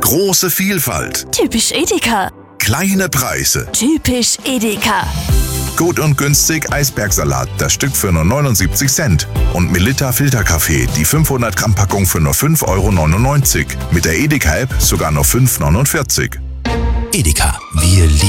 Große Vielfalt. Typisch Edeka. Kleine Preise. Typisch Edeka. Gut und günstig Eisbergsalat, das Stück für nur 79 Cent. Und Melitta Filterkaffee, die 500 Gramm Packung für nur 5,99 €. Mit der Edeka-App sogar nur 5,49 €. Edeka, wir lieben